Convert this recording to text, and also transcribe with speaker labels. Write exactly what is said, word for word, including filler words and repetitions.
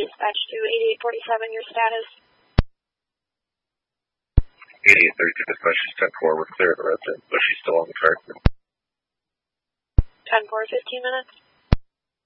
Speaker 1: dispatch to eighty-eight forty-seven, your status?
Speaker 2: eighty-eight thirty-two dispatch, she's ten four, we're clear of the resident, but she's still on the cart.
Speaker 1: ten four, fifteen minutes.